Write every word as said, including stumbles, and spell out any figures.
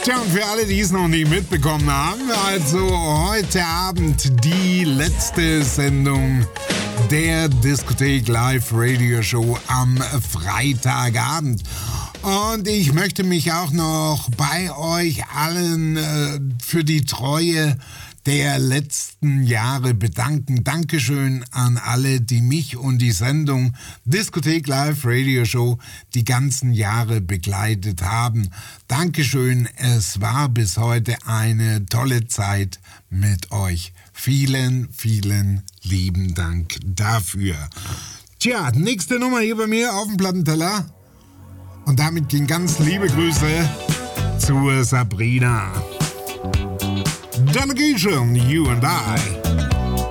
Tja, und für alle, die es noch nicht mitbekommen haben, also heute Abend die letzte Sendung der Diskothek Live Radio Show am Freitagabend. Und ich möchte mich auch noch bei euch allen äh, für die Treue der letzten Jahre bedanken. Dankeschön an alle, die mich und die Sendung Diskothek Live Radio Show die ganzen Jahre begleitet haben. Dankeschön, es war bis heute eine tolle Zeit mit euch. Vielen, vielen lieben Dank dafür. Tja, nächste Nummer hier bei mir auf dem Plattenteller. Und damit gehen ganz liebe Grüße zur Sabrina. Delegation, you and I.